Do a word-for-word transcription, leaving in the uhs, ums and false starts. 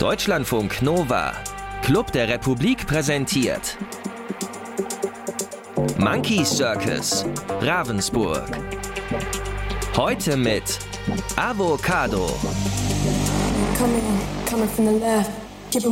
Deutschlandfunk Nova. Club der Republik präsentiert Monkey Circus, Ravensburg. Heute mit Avocado. Coming, coming from the left.